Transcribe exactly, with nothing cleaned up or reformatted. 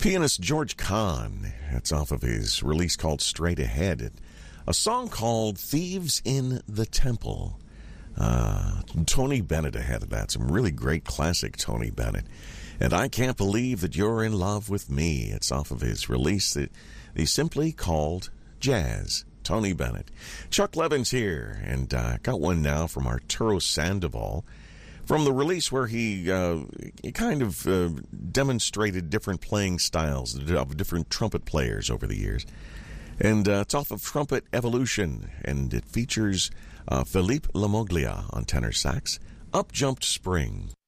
Pianist George Kahn, that's off of his release called Straight Ahead. A song called Thieves in the Temple. Uh, Tony Bennett ahead of that. Some really great classic Tony Bennett. And I Can't Believe That You're in Love with Me. It's off of his release that he simply called Jazz. Tony Bennett. Chuck Levin's here, and uh, got one now from Arturo Sandoval from the release where he, uh, he kind of uh, demonstrated different playing styles of different trumpet players over the years. And uh, it's off of Trumpet Evolution, and it features uh, Philippe Lamoglia on tenor sax. Up Jumped Spring.